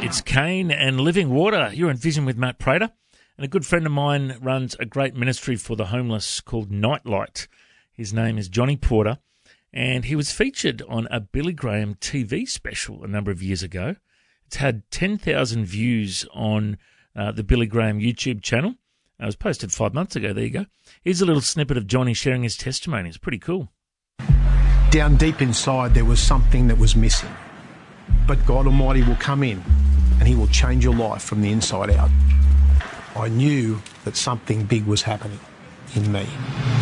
It's Kane and Living Water. You're in Vision with Matt Prater. And a good friend of mine runs a great ministry for the homeless called Nightlight. His name is Johnny Porter, and he was featured on a Billy Graham TV special a number of years ago. It's had 10,000 views on the Billy Graham YouTube channel. It was posted 5 months ago. There you go. Here's a little snippet of Johnny sharing his testimony. It's pretty cool. Down deep inside, there was something that was missing. But God Almighty will come in and he will change your life from the inside out. I knew that something big was happening in me.